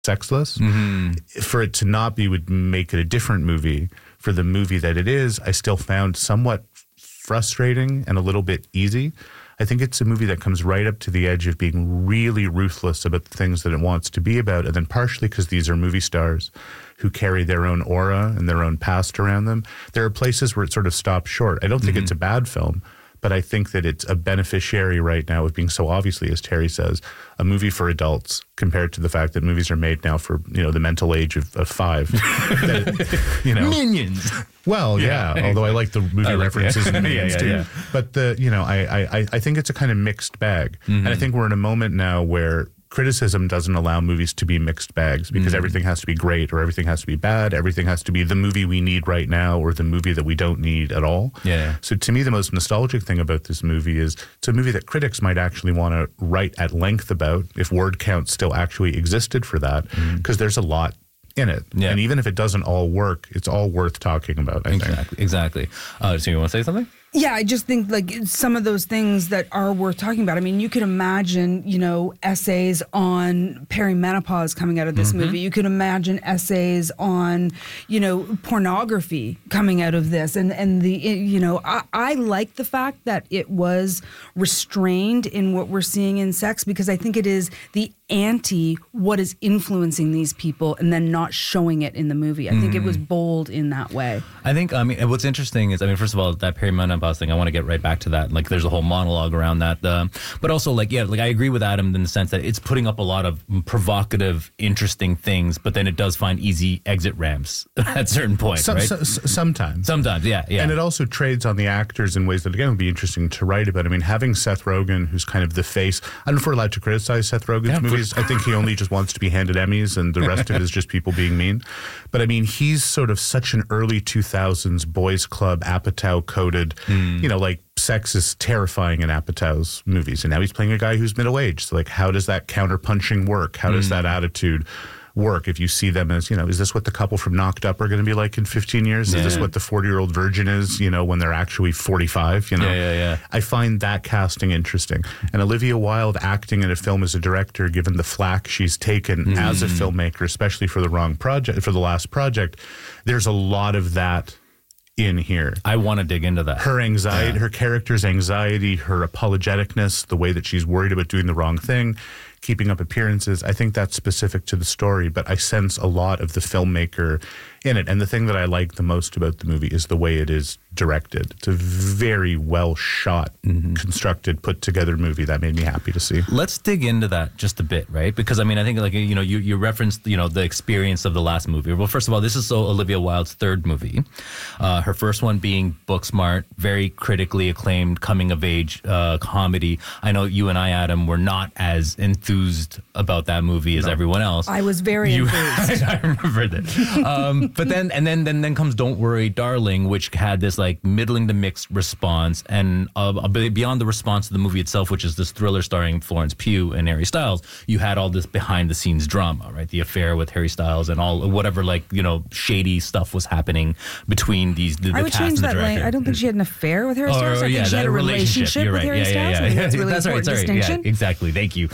sexless. For it to not be would make it a different movie. For the movie that it is, I still found somewhat frustrating and a little bit easy. I think it's a movie that comes right up to the edge of being really ruthless about the things that it wants to be about, and then partially because these are movie stars who carry their own aura and their own past around them. There are places where it sort of stops short. I don't think it's a bad film, but I think that it's a beneficiary right now of being so obviously, as Terry says, a movie for adults compared to the fact that movies are made now for, the mental age of 5. Minions. Well, yeah, although I like the movie references and Minions too. Yeah. But I think it's a kind of mixed bag. And I think we're in a moment now where criticism doesn't allow movies to be mixed bags because everything has to be great or everything has to be bad. Everything has to be the movie we need right now or the movie that we don't need at all. Yeah. So to me, the most nostalgic thing about this movie is it's a movie that critics might actually want to write at length about if word count still actually existed for that, because there's a lot in it. Yeah. And even if it doesn't all work, it's all worth talking about, I think. Exactly. So you want to say something? Yeah, I just think like some of those things that are worth talking about. I mean, you could imagine, essays on perimenopause coming out of this movie. You could imagine essays on, pornography coming out of this. And I like the fact that it was restrained in what we're seeing in sex, because I think it is the anti what is influencing these people and then not showing it in the movie. I think it was bold in that way. I think, what's interesting is, first of all, that perimenopause thing, I want to get right back to that. Like, there's a whole monologue around that. But also, I agree with Adam in the sense that it's putting up a lot of provocative, interesting things, but then it does find easy exit ramps at certain points, right? Sometimes. Sometimes, yeah. And it also trades on the actors in ways that, again, would be interesting to write about. I mean, having Seth Rogen, who's kind of the face, I don't know if we're allowed to criticize Seth Rogen's movies. I think he only just wants to be handed Emmys and the rest of it is just people being mean. But I mean, he's sort of such an early 2000s boys club, Apatow coded, sex is terrifying in Apatow's movies. And now he's playing a guy who's middle-aged. So how does that counterpunching work? How does that attitude work if you see them as, is this what the couple from Knocked Up are going to be like in 15 years? Is this what the 40-year-old virgin is, when they're actually 45, Yeah. I find that casting interesting. And Olivia Wilde acting in a film as a director, given the flack she's taken as a filmmaker, especially for the last project, there's a lot of that in here. I want to dig into that. Her anxiety, her character's anxiety, her apologeticness, the way that she's worried about doing the wrong thing, keeping up appearances. I think that's specific to the story, but I sense a lot of the filmmaker in it. And the thing that I like the most about the movie is the way it is directed. It's a very well shot, constructed, put together movie that made me happy to see. Let's dig into that just a bit, right? Because I think you referenced the experience of the last movie. Well, first of all, this is Olivia Wilde's third movie. Her first one being Booksmart, very critically acclaimed coming of age comedy. I know you and I, Adam, were not as enthused about that movie as everyone else. I was very enthused. I remember that. But then comes Don't Worry, Darling, which had this middling to mixed response, and beyond the response to the movie itself, which is this thriller starring Florence Pugh and Harry Styles, you had all this behind the scenes drama, right? The affair with Harry Styles and all whatever shady stuff was happening between the I would cast change and the that. director. I don't think she had an affair with Harry Styles. I think she had a relationship You're with right. Harry Styles. I think that's a really important distinction. Yeah, exactly. Thank you.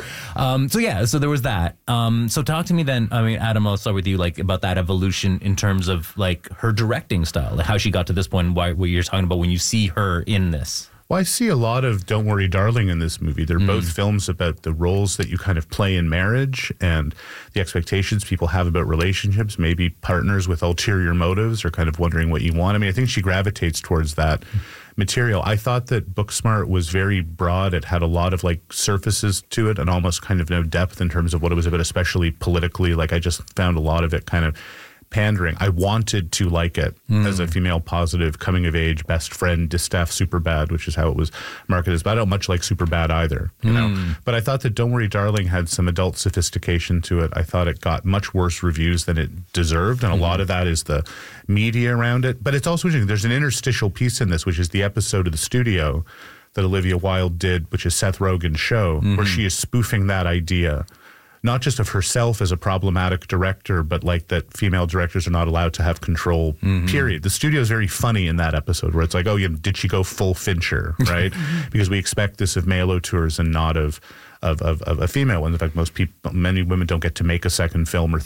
So there was that. So talk to me then. Adam, I'll start with you. About that evolution in terms of her directing style, how she got to this point. What you're talking about when you see her in this. Well, I see a lot of Don't Worry, Darling in this movie. They're both films about the roles that you kind of play in marriage and the expectations people have about relationships, maybe partners with ulterior motives or kind of wondering what you want. I think she gravitates towards that material. I thought that Booksmart was very broad. It had a lot of surfaces to it and almost kind of no depth in terms of what it was about, especially politically. I just found a lot of it kind of pandering. I wanted to like it as a female positive, coming of age, best friend, Distaff Superbad, which is how it was marketed as. But I don't much like Superbad either, you know. But I thought that Don't Worry, Darling had some adult sophistication to it. I thought it got much worse reviews than it deserved, and a lot of that is the media around it. But it's also interesting. There's an interstitial piece in this, which is the episode of The Studio that Olivia Wilde did, which is Seth Rogen's show, where she is spoofing that idea, not just of herself as a problematic director, but that female directors are not allowed to have control, period. The Studio is very funny in that episode where it's did she go full Fincher, right? Because we expect this of male auteurs and not of of female ones. In fact, many women don't get to make a second film or